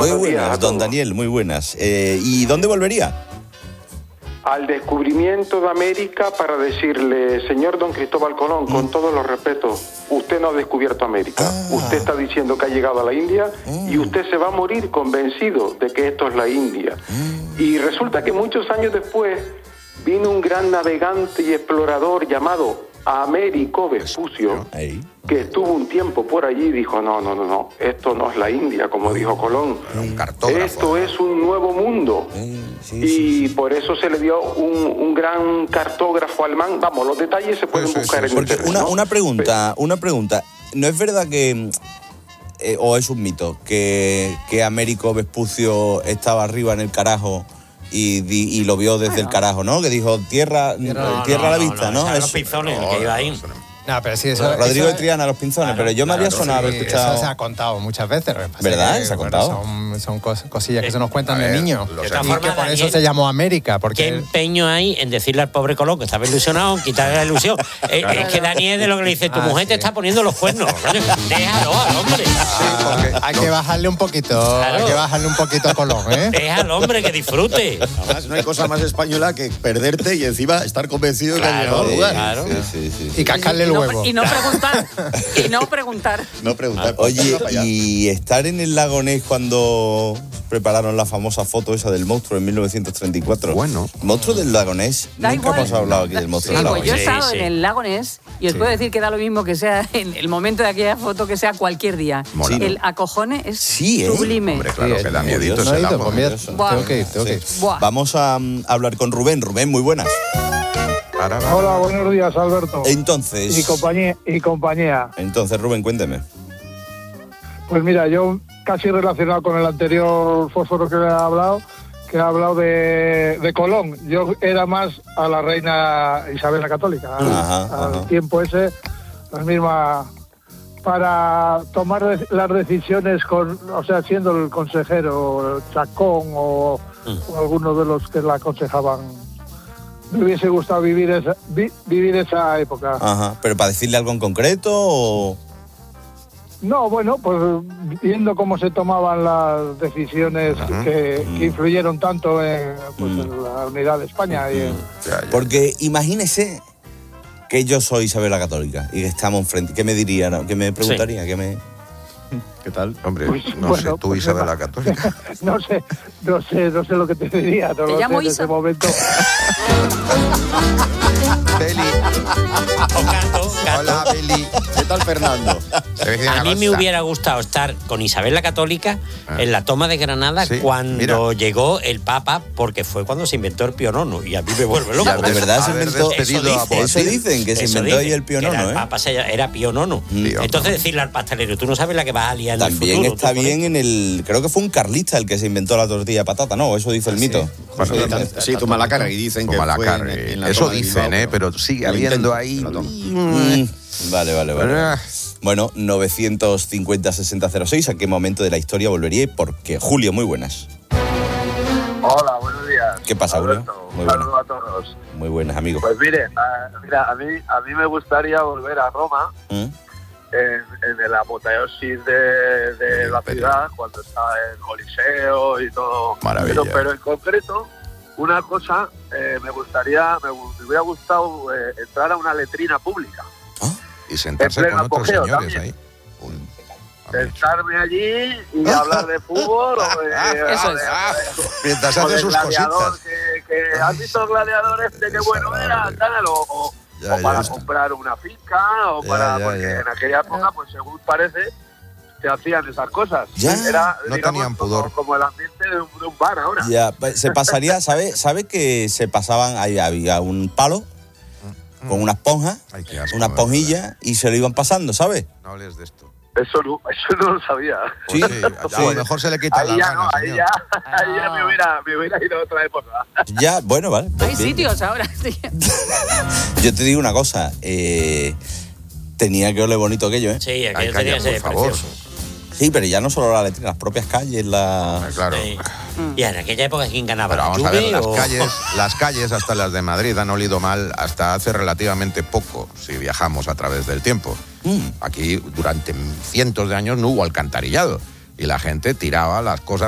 Muy buenas, don Daniel, muy buenas. ¿Y dónde volvería? Al descubrimiento de América para decirle, señor don Cristóbal Colón, con todos los respetos, usted no ha descubierto América. Usted está diciendo que ha llegado a la India y usted se va a morir convencido de que esto es la India. Y resulta que muchos años después vino un gran navegante y explorador llamado Américo Vespucio, que estuvo un tiempo por allí y dijo, no, esto no es la India, como dijo Colón. Esto es un nuevo mundo. Y por eso se le dio un gran cartógrafo alemán. Vamos, los detalles se pueden buscar en Porque internet. una pregunta. ¿No es verdad que, o es un mito, que Américo Vespucio estaba arriba en el carajo y lo vio desde el carajo, ¿no? Que dijo, tierra a la vista, ¿no? Los pinzones, que iba ahí. No, pero sí, eso... Rodrigo de Triana, los pinzones, pero yo me había sonado haber escuchado... Eso se ha contado muchas veces. ¿Verdad? ¿Se ha contado? Son cosillas que se nos cuentan de niños. De todas formas, por eso se llamó América, porque... ¿Qué empeño hay en decirle al pobre Colón que estaba ilusionado, quitarle la ilusión? Es que Daniel de lo que le dice, tu mujer te está poniendo los cuernos. Déjalo al hombre. Hay que bajarle un poquito, hay que bajarle un poquito a Colón, ¿eh? Deja al hombre que disfrute. Además, no hay cosa más española que perderte y encima estar convencido de que has llegado al lugar. Claro. Sí. Y cascarle el huevo. Y no preguntar. Oye, y estar en el lago Ness cuando prepararon la famosa foto esa del monstruo en 1934. Bueno. Monstruo del lago Ness. Da Nunca igual. hemos hablado aquí del monstruo del lago Pues yo he Ness. estado en el lago Ness y os puedo decir que da lo mismo que sea en el momento de aquella foto que sea cualquier día. Mola. El acojone es Sí, sublime. Hombre, claro, que da miedito No he ese ido, lago. pues mira, Buah. tengo que ir. Buah. Vamos a hablar con Rubén. Rubén, muy buenas. Hola, buenos días, Alberto. Entonces, Y compañía. Entonces, Rubén, cuénteme. Pues mira, yo casi relacionado con el anterior fósforo que he hablado de Colón. Yo era más a la reina Isabel la Católica, al tiempo ese, la misma, para tomar las decisiones siendo el consejero Chacón o alguno de los que la aconsejaban. Me hubiese gustado vivir esa época. Ajá, pero ¿para decirle algo en concreto o...? No, bueno, pues viendo cómo se tomaban las decisiones que influyeron tanto en la unidad de España. Porque imagínese que yo soy Isabel la Católica y que estamos enfrente. ¿Qué me diría? ¿Qué me preguntaría? Sí. ¿Qué tal? Hombre, Pues, no sé, tú Isabel la Católica. no sé lo que te diría. No ¿Te lo llamo sé en Isa? ese momento. Beli. Hola, Beli. ¿Qué tal, Fernando? A mí me hubiera gustado estar con Isabel la Católica en la toma de Granada cuando llegó el Papa, porque fue cuando se inventó el Pío IX, y a mí me vuelve loco. De verdad se inventó. Eso dicen, que se inventó ahí el Pío IX, El Papa era Pío IX. Entonces decirle al pastelero, tú no sabes la que vas a liar en el futuro. También está bien en el... Creo que fue un carlista el que se inventó la tortilla de patata, ¿no? Eso dice el mito. Bueno, sí, tu Malacarri, y dicen que fue en la eso toma de dicen, Bilbao, pero sigue habiendo ahí... Vale. Bueno, 950-6006, ¿a qué momento de la historia volvería y por qué? Julio, muy buenas. Hola, buenos días. ¿Qué pasa, Julio? Alberto, Muy un buenas. saludo a todos. Muy buenas, amigo. Pues mire, a mí me gustaría volver a Roma en el apoteosis de la ciudad, cuando estaba el Coliseo y todo. Maravilla. Pero en concreto, una cosa, me hubiera gustado entrar a una letrina pública. Y sentarse con otros señores también. ahí. Sentarme allí y hablar de fútbol Mientras o hace de sus gladiador, cositas. que has visto el gladiador este, qué bueno era, tal, o para comprar una finca, porque en aquella época, pues según parece, se hacían esas cosas. Era, no digamos, tenían pudor. como el ambiente de un bar ahora. Ya, se pasaría, ¿sabe que se pasaban, ahí había un palo con una esponja, una esponjilla, y se lo iban pasando, ¿sabes? No hables de esto. Eso no lo sabía. Sí, a lo mejor se le quitan las ganas. Ahí ya me hubiera ido a otra época. Ya, bueno, vale. Hay sitios ahora. Sí. Yo te digo una cosa, tenía que oler bonito aquello, ¿eh? Sí, aquello tenía que ser precioso. Sí, pero ya no solo la letrina, las propias calles, Claro. Sí. Y en aquella época, ¿quién ganaba? Pero vamos a ver, ¿Juve las calles, hasta las de Madrid, han olido mal hasta hace relativamente poco, si viajamos a través del tiempo. Aquí, durante cientos de años, no hubo alcantarillado. Y la gente tiraba las cosas